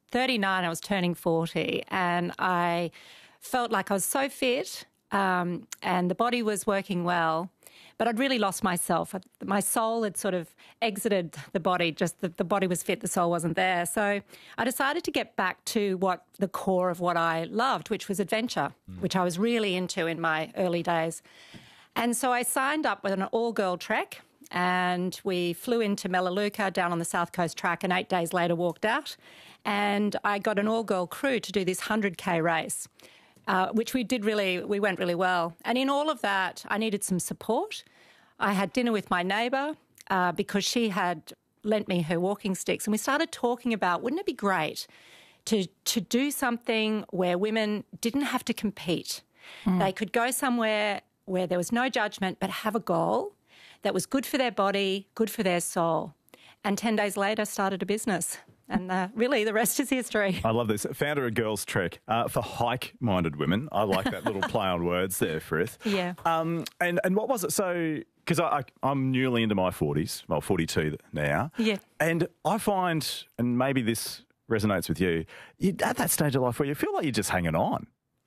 39, I was turning 40, and I felt like I was so fit and the body was working well, but I'd really lost myself. My soul had sort of exited the body, just the body was fit, the soul wasn't there. So I decided to get back to the core of what I loved, which was adventure, which I was really into in my early days. And so I signed up with an all-girl trek, and we flew into Melaleuca down on the South Coast track, and 8 days later walked out. And I got an all-girl crew to do this 100K race, which we went really well. And in all of that, I needed some support. I had dinner with my neighbour because she had lent me her walking sticks, and we started talking about, wouldn't it be great to do something where women didn't have to compete? They could go somewhere where there was no judgment, but have a goal that was good for their body, good for their soul. And 10 days later, started a business. And really, the rest is history. I love this. Founder of Girls Trek for hike-minded women. I like that little play on words there, Frith. Yeah. And what was it? So, because I'm newly into my 40s, well, 42 now. Yeah. And I find, and maybe this resonates with you, at that stage of life where you feel like you're just hanging on.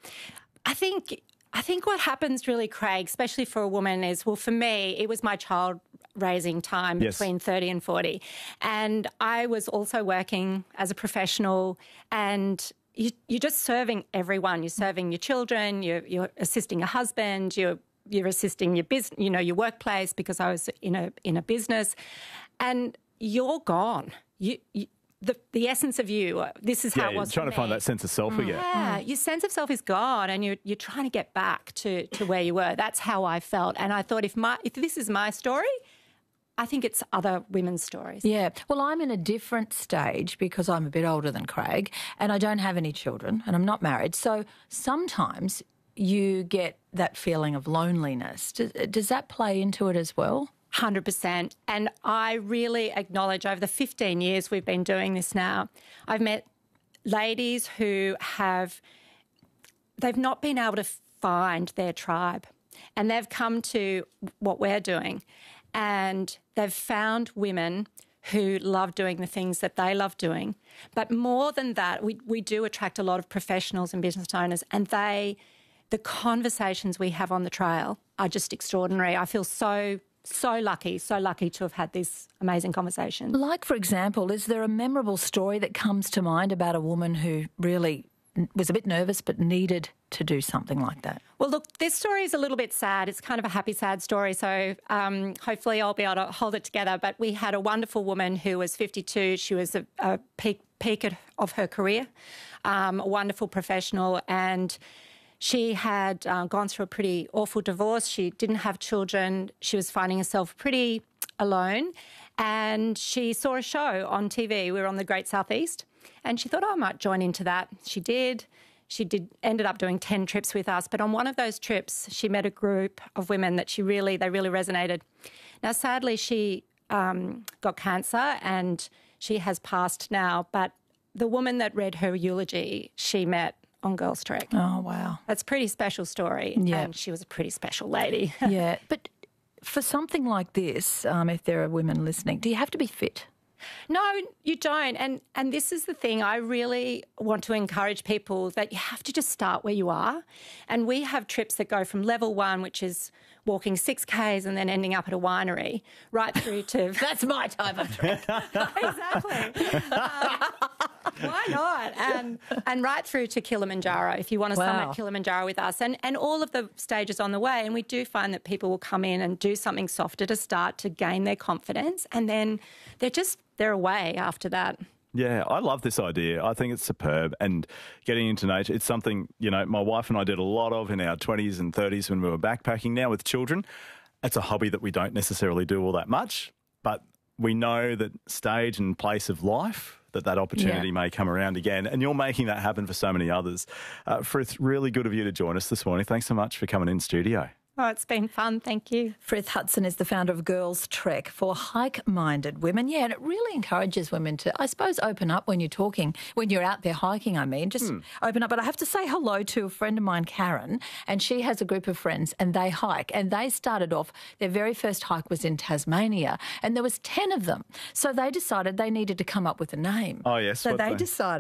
I think what happens really, Craig, especially for a woman is, well, for me, it was my child raising time between 30 and 40. And I was also working as a professional, and you're just serving everyone. You're serving your children, you're assisting your husband, you're assisting your business, your workplace, because I was in a business, and you're gone. The essence of you, this is how it was you're trying to find that sense of self again. Yeah, your sense of self is gone, and you're trying to get back to where you were. That's how I felt. And I thought, if this is my story, I think it's other women's stories. Yeah. Well, I'm in a different stage because I'm a bit older than Craig, and I don't have any children, and I'm not married. So sometimes you get that feeling of loneliness. Does that play into it as well? 100%. And I really acknowledge, over the 15 years we've been doing this now, I've met ladies who they've not been able to find their tribe, and they've come to what we're doing, and they've found women who love doing the things that they love doing. But more than that, we do attract a lot of professionals and business owners, and the conversations we have on the trail are just extraordinary. I feel so lucky to have had this amazing conversation. Like, for example, is there a memorable story that comes to mind about a woman who really was a bit nervous but needed to do something like that? Well, look, this story is a little bit sad. It's kind of a happy, sad story, so hopefully I'll be able to hold it together. But we had a wonderful woman who was 52. She was a peak of her career, a wonderful professional, and she had gone through a pretty awful divorce. She didn't have children. She was finding herself pretty alone, and she saw a show on TV. We were on the Great Southeast, and she thought, I might join into that. She did. Ended up doing 10 trips with us, but on one of those trips, she met a group of women that they really resonated. Now, sadly, she got cancer, and she has passed now, but the woman that read her eulogy, she met on Girls Trek. Oh, wow. That's a pretty special story. Yeah. And she was a pretty special lady. Yeah. But for something like this, if there are women listening, do you have to be fit? No, you don't. And this is the thing. I really want to encourage people that you have to just start where you are. And we have trips that go from level 1, which is walking 6Ks and then ending up at a winery, right through to... That's my type of trip. Exactly. Why not? And right through to Kilimanjaro, if you want to summit Kilimanjaro with us. And all of the stages on the way. And we do find that people will come in and do something softer to start to gain their confidence. And then they're away after that. Yeah, I love this idea. I think it's superb. And getting into nature, it's something, my wife and I did a lot of in our 20s and 30s when we were backpacking. Now with children, it's a hobby that we don't necessarily do all that much, but we know that stage and place of life, that opportunity may come around again. And you're making that happen for so many others. Frith, really good of you to join us this morning. Thanks so much for coming in studio. Oh, it's been fun. Thank you. Frith Hudson is the founder of Girls Trek for hike-minded women. Yeah, and it really encourages women to, I suppose, open up when you're out there hiking, just open up. But I have to say hello to a friend of mine, Karen, and she has a group of friends and they hike. And they started off, their very first hike was in Tasmania, and there was 10 of them. So they decided they needed to come up with a name. Oh, yes. So they decided